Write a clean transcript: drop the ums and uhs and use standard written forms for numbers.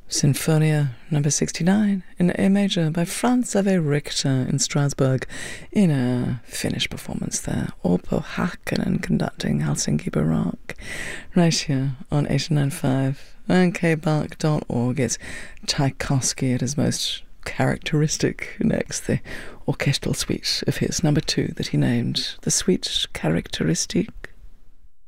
Sinfonia number 69 in A major by Franz Xaver Richter in Strasbourg in a finished performance there. Orpo Hakkinen conducting Helsinki Baroque right here on 89.5 and kbark.org. It's Tchaikovsky at his most characteristic next, the orchestral suite of his number 2 that he named the Suite Characteristique.